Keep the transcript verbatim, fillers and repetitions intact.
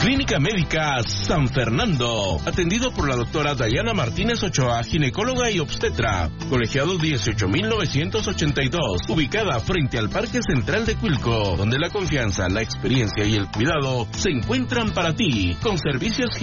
Clínica Médica San Fernando, atendido por la doctora Dayana Martínez Ochoa, ginecóloga y obstetra, colegiado dieciocho mil novecientos ochenta y dos, ubicada frente al Parque Central de Cuilco, donde la confianza, la experiencia y el cuidado se encuentran para ti, con servicios